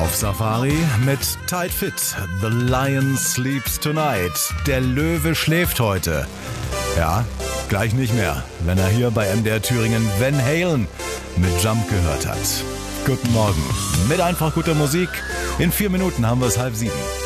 Auf Safari mit Tight Fit. The Lion sleeps tonight. Der Löwe schläft heute. Ja, gleich nicht mehr, wenn er hier bei MDR Thüringen Van Halen mit Jump gehört hat. Guten Morgen mit einfach guter Musik. In 4 Minuten haben wir es 6:30.